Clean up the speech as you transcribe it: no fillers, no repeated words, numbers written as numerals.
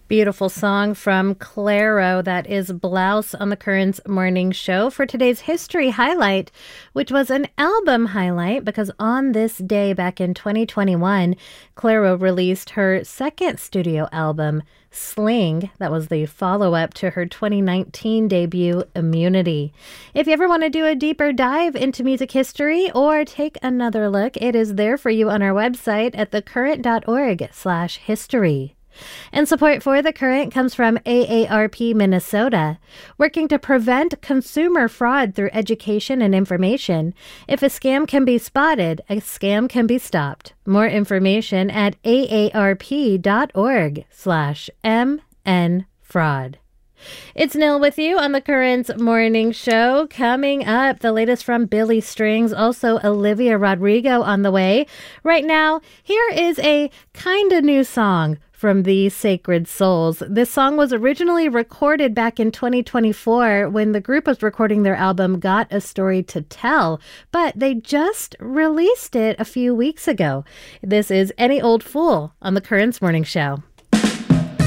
Beautiful song from Clairo. That is Blouse on the Currents Morning Show for today's history highlight, which was an album highlight because on this day back in 2021, Clairo released her second studio album, Sling. That was the follow-up to her 2019 debut, Immunity. If you ever want to do a deeper dive into music history or take another look, it is there for you on our website at thecurrent.org/history. And support for The Current comes from AARP Minnesota, working to prevent consumer fraud through education and information. If a scam can be spotted, a scam can be stopped. More information at aarp.org/mnfraud. It's Nil with you on the Currents Morning Show. Coming up, the latest from Billy Strings, also Olivia Rodrigo on the way. Right now, here is a kind of new song from the Sacred Souls. This song was originally recorded back in 2024 when the group was recording their album Got a Story to Tell, but they just released it a few weeks ago. This is Any Old Fool on the Currents Morning Show.